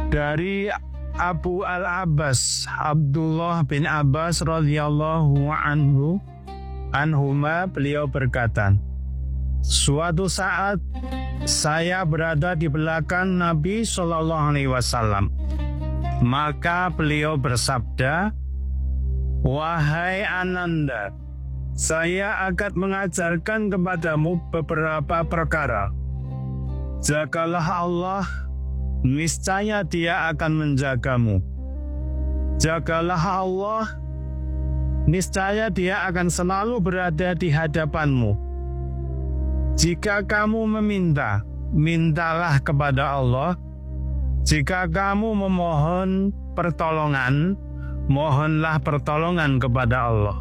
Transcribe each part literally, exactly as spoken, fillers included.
Dari Abu al-Abbas Abdullah bin Abbas radhiyallahu anhu anhuma, beliau berkata, suatu saat saya berada di belakang Nabi Shallallahu Alaihi Wasallam. Maka beliau bersabda, wahai Ananda, saya akan mengajarkan kepadamu beberapa perkara. Jagalah Allah, niscaya Dia akan menjagamu. Jagalah Allah, niscaya Dia akan selalu berada di hadapanmu. Jika kamu meminta, mintalah kepada Allah. Jika kamu memohon pertolongan, mohonlah pertolongan kepada Allah.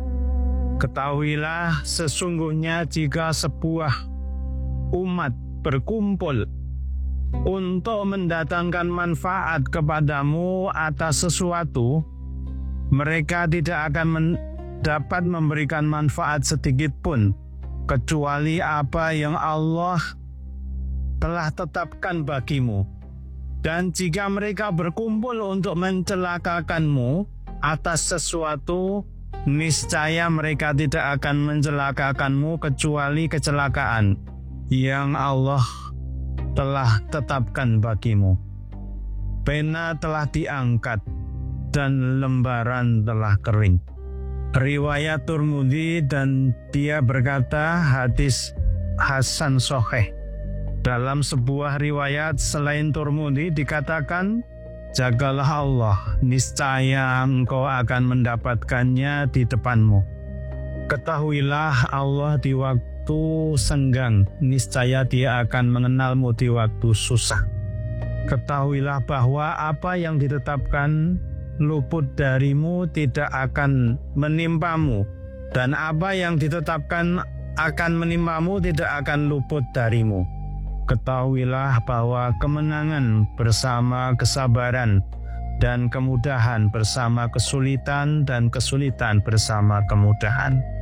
Ketahuilah sesungguhnya jika sebuah umat berkumpul untuk mendatangkan manfaat kepadamu atas sesuatu, mereka tidak akan men- dapat memberikan manfaat sedikit pun, kecuali apa yang Allah telah tetapkan bagimu. Dan jika mereka berkumpul untuk mencelakakanmu atas sesuatu, niscaya mereka tidak akan mencelakakanmu kecuali kecelakaan yang Allah telah tetapkan bagimu. Pena telah diangkat dan lembaran telah kering. Riwayat Tirmidzi, dan dia berkata hadis hasan sahih. Dalam sebuah riwayat selain Tirmidzi dikatakan, jagalah Allah, niscaya engkau akan mendapatkannya di depanmu. Ketahuilah Allah di waktu senggang, niscaya Dia akan mengenalmu di waktu susah. Ketahuilah bahwa apa yang ditetapkan luput darimu tidak akan menimpamu, dan apa yang ditetapkan akan menimpamu tidak akan luput darimu. Ketahuilah bahwa kemenangan bersama kesabaran, dan kemudahan bersama kesulitan, dan kesulitan bersama kemudahan.